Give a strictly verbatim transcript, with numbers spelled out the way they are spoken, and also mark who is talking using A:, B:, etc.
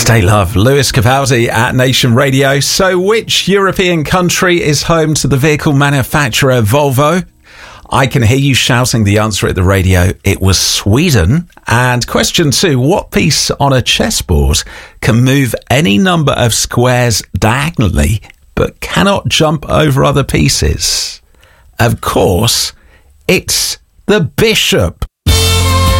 A: Stay Love, Lewis Capaldi at Nation Radio. So which European country is home to the vehicle manufacturer Volvo? I can hear you shouting the answer at the radio. It was Sweden. And question two, what piece on a chessboard can move any number of squares diagonally but cannot jump over other pieces? Of course, it's the bishop.